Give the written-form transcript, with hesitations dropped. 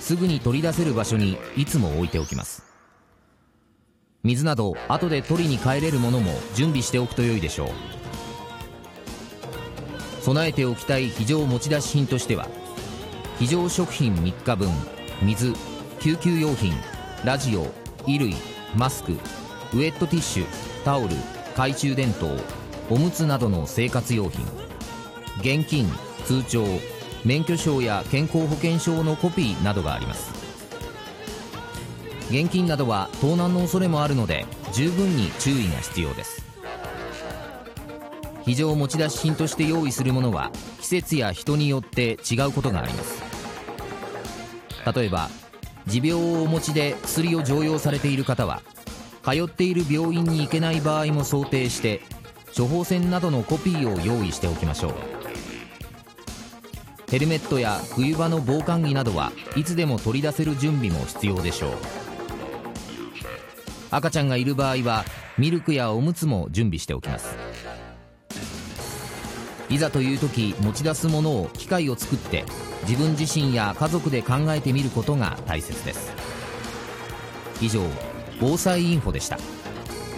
すぐに取り出せる場所にいつも置いておきます。水など後で取りに帰れるものも準備しておくと良いでしょう。備えておきたい非常持ち出し品としては、非常食品3日分、水、救急用品、ラジオ、衣類、マスク、ウェットティッシュ、タオル、懐中電灯、おむつなどの生活用品、現金、通帳、免許証や健康保険証のコピーなどがあります。現金などは盗難の恐れもあるので十分に注意が必要です。非常持ち出し品として用意するものは季節や人によって違うことがあります。例えば持病をお持ちで薬を常用されている方は、通っている病院に行けない場合も想定して処方箋などのコピーを用意しておきましょう。ヘルメットや冬場の防寒着などはいつでも取り出せる準備も必要でしょう。赤ちゃんがいる場合はミルクやおむつも準備しておきます。いざという時、持ち出すものを機械を作って自分自身や家族で考えてみることが大切です。以上、防災インフォでした。